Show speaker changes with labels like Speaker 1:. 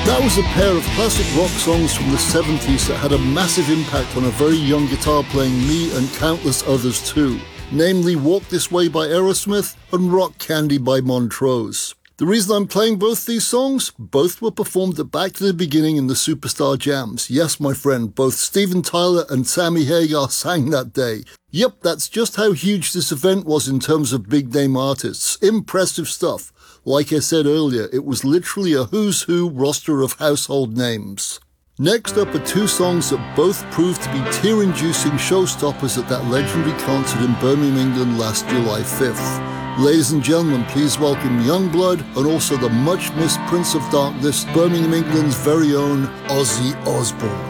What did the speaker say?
Speaker 1: That was a pair of classic rock songs from the 70s that had a massive impact on a very young guitar-playing me and countless others too, namely Walk This Way by Aerosmith and Rock Candy by Montrose. The reason I'm playing both these songs? Both were performed at Back to the Beginning in the Superstar Jams. Yes, my friend, both Steven Tyler and Sammy Hagar sang that day. Yep, that's just how huge this event was in terms of big-name artists. Impressive stuff. Like I said earlier, it was literally a who's who roster of household names. Next up are two songs that both proved to be tear-inducing showstoppers at that legendary concert in Birmingham, England last July 5th. Ladies and gentlemen, please welcome Youngblood and also the much-missed Prince of Darkness, Birmingham, England's very own Ozzy Osbourne.